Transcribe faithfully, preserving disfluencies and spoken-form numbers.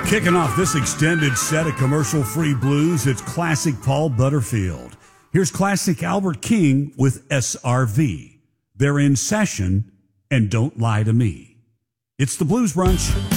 Kicking off this extended set of commercial-free blues, it's classic Paul Butterfield. Here's classic Albert King with S R V. They're in session, and Don't Lie to Me. It's the Blues Brunch.